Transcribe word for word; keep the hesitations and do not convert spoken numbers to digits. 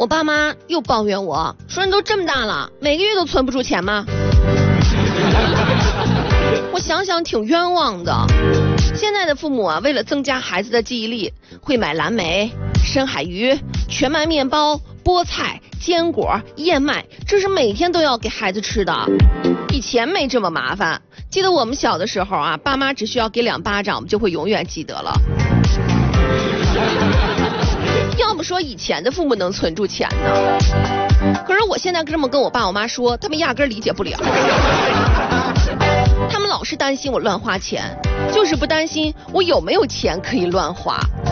我爸妈又抱怨我说，你都这么大了，每个月都存不出钱吗？我想想挺冤枉的。现在的父母啊，为了增加孩子的记忆力，会买蓝莓、深海鱼、全麦面包、菠菜、坚果、燕麦，这是每天都要给孩子吃的。以前没这么麻烦，记得我们小的时候啊，爸妈只需要给两巴掌，我们就会永远记得了。要不说以前的父母能存住钱呢，可是我现在这么跟我爸我妈说，他们压根理解不了。他们老是担心我乱花钱，就是不担心我有没有钱可以乱花。